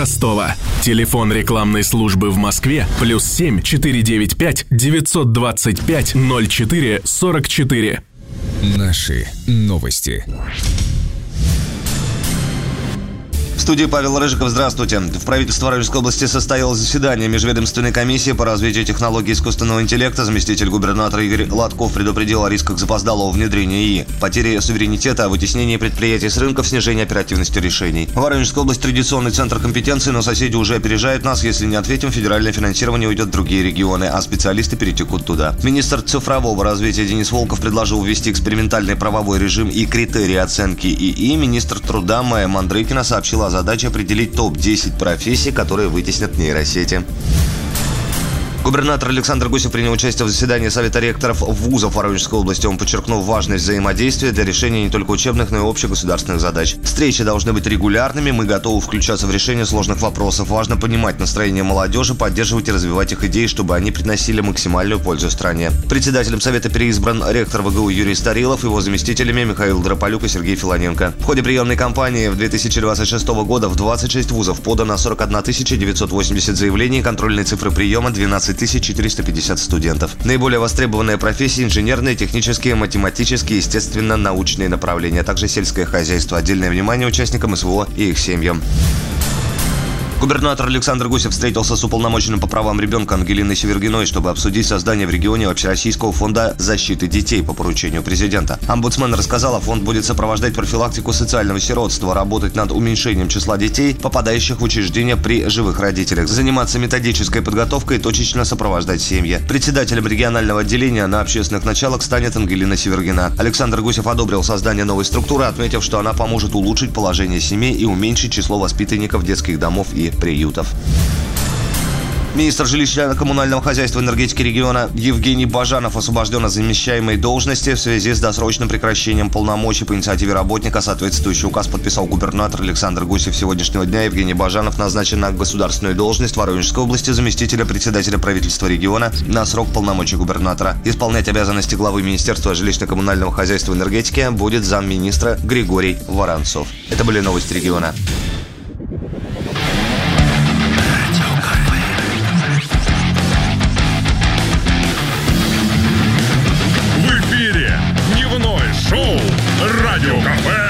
Ростова. Телефон рекламной службы в Москве +7 495 925 04 44. Наши новости. В студии Павел Рыжиков. Здравствуйте. В правительстве Воронежской области состоялось заседание межведомственной комиссии по развитию технологий искусственного интеллекта. Заместитель губернатора Игорь Лотков предупредил о рисках запоздалого внедрения ИИ, потери суверенитета, вытеснении предприятий с рынков, снижении оперативности решений. Воронежская область – традиционный центр компетенции, но соседи уже опережают нас. Если не ответим, федеральное финансирование уйдет в другие регионы, а специалисты перетекут туда. Министр цифрового развития Денис Волков предложил ввести экспериментальный правовой режим и критерии оценки ИИ. Министр труда Майя Мандрыкина сообщила о задаче определить топ-10 профессий, которые вытеснят нейросети. Губернатор Александр Гусев принял участие в заседании Совета ректоров вузов Воронежской области. Он подчеркнул важность взаимодействия для решения не только учебных, но и общегосударственных задач. Встречи должны быть регулярными, мы готовы включаться в решение сложных вопросов. Важно понимать настроение молодежи, поддерживать и развивать их идеи, чтобы они приносили максимальную пользу стране. Председателем Совета переизбран ректор ВГУ Юрий Старилов, его заместителями Михаил Дрополюк и Сергей Филоненко. В ходе приемной кампании в 2026 года в 26 вузов подано 41 980 заявлений, контрольные цифры приема 12 450 студентов. Наиболее востребованные профессии – инженерные, технические, математические, естественно-научные направления, а также сельское хозяйство. Отдельное внимание участникам СВО и их семьям. Губернатор Александр Гусев встретился с уполномоченным по правам ребенка Ангелиной Севергиной, чтобы обсудить создание в регионе Общероссийского фонда защиты детей по поручению президента. Омбудсмен рассказала, фонд будет сопровождать профилактику социального сиротства, работать над уменьшением числа детей, попадающих в учреждения при живых родителях, заниматься методической подготовкой и точечно сопровождать семьи. Председателем регионального отделения на общественных началах станет Ангелина Севергина. Александр Гусев одобрил создание новой структуры, отметив, что она поможет улучшить положение семей и уменьшить число воспитанников детских домов и приютов. Министр жилищно-коммунального хозяйства и энергетики региона Евгений Бажанов освобожден от замещаемой должности в связи с досрочным прекращением полномочий. По инициативе работника соответствующий указ подписал губернатор Александр Гусев. С сегодняшнего дня Евгений Бажанов назначен на государственную должность в Воронежской области заместителя председателя правительства региона на срок полномочий губернатора. Исполнять обязанности главы Министерства жилищно-коммунального хозяйства и энергетики будет замминистра Григорий Воронцов. Это были новости региона.